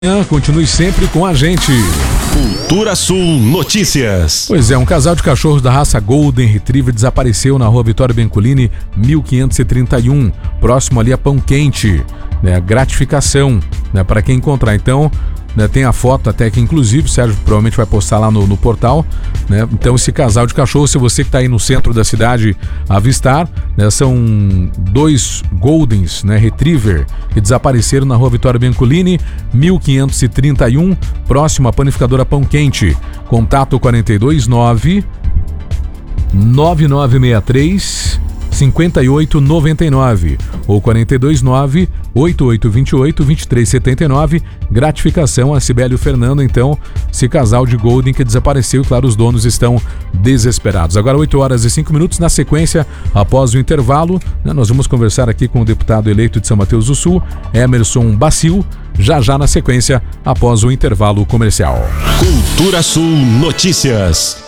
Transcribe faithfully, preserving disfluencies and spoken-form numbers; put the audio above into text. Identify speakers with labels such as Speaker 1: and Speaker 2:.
Speaker 1: Continue sempre com a gente.
Speaker 2: Cultura Sul Notícias.
Speaker 1: Pois é, um casal de cachorros da raça Golden Retriever desapareceu na rua Vitório Bencolini, mil quinhentos e trinta e um, próximo ali a Pão Quente, né? Gratificação, né? Para quem encontrar. Então, né, tem a foto até que inclusive o Sérgio provavelmente vai postar lá no, no portal, né? Então esse casal de cachorros, se você que está aí no centro da cidade avistar, né, são dois Goldens, né, Retriever, que desapareceram na rua Vitório Bencolini, mil quinhentos e trinta e um, próximo à panificadora Pão Quente. Contato quarenta e dois nove, nove nove seis três, cinco oito nove nove ou quarenta e dois nove, oito oito dois oito, dois três sete nove. Gratificação a Cibele e o Fernando. Então, esse casal de Golden que desapareceu, claro, os donos estão desesperados. Agora oito horas e cinco minutos. Na sequência, após o intervalo, né, nós vamos conversar aqui com o deputado eleito de São Mateus do Sul, Emerson Bacil, já já na sequência, após o intervalo comercial.
Speaker 2: Cultura Sul Notícias.